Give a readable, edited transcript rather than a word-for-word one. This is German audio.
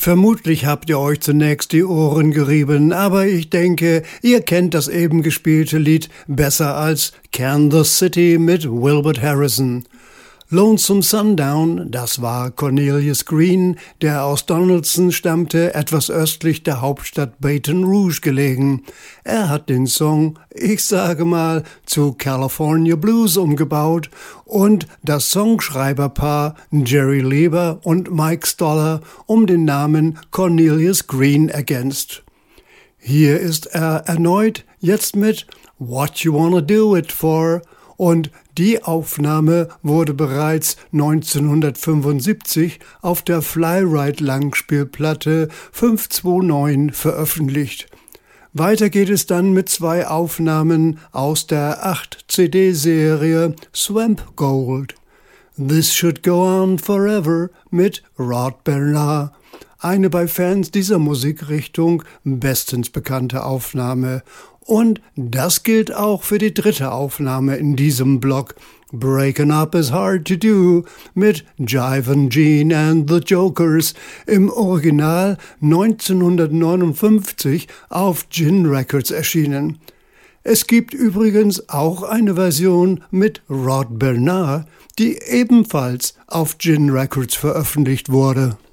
Vermutlich habt ihr euch zunächst die Ohren gerieben, aber ich denke, ihr kennt das eben gespielte Lied besser als Kansas City mit Wilbert Harrison. Lonesome Sundown, das war Cornelius Green, der aus Donaldson stammte, etwas östlich der Hauptstadt Baton Rouge gelegen. Er hat den Song, ich sage mal, zu California Blues umgebaut und das Songschreiberpaar Jerry Lieber und Mike Stoller um den Namen Cornelius Green ergänzt. Hier ist er erneut, jetzt mit What You Wanna Do It For, und die Aufnahme wurde bereits 1975 auf der Fly-Ride-Langspielplatte 529 veröffentlicht. Weiter geht es dann mit 2 Aufnahmen aus der 8-CD-Serie Swamp Gold. This Should Go On Forever mit Rod Bernard. Eine bei Fans dieser Musikrichtung bestens bekannte Aufnahme. Und das gilt auch für die 3. Aufnahme in diesem Block. Breaking Up is Hard to Do mit Jivin' Gene and the Jokers, im Original 1959 auf Gin Records erschienen. Es gibt übrigens auch eine Version mit Rod Bernard, die ebenfalls auf Gin Records veröffentlicht wurde.